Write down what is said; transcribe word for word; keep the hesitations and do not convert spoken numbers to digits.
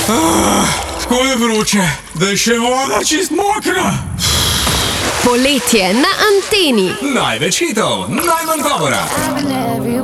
Tako je vroče, da je še voda čist mokra. Poletje na Anteni. Največ hitov, najmanj govora.